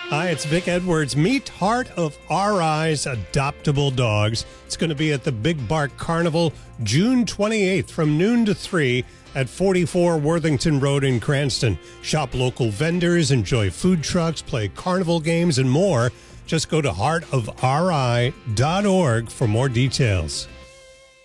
Hi, it's Vic Edwards. Meet Heart of Our Eyes Adoptable Dogs. It's going to be at the Big Bark Carnival June 28th from noon to 3 at 44 Worthington Road in Cranston. Shop local vendors, enjoy food trucks, play carnival games, and more. Just go to heartofri.org for more details.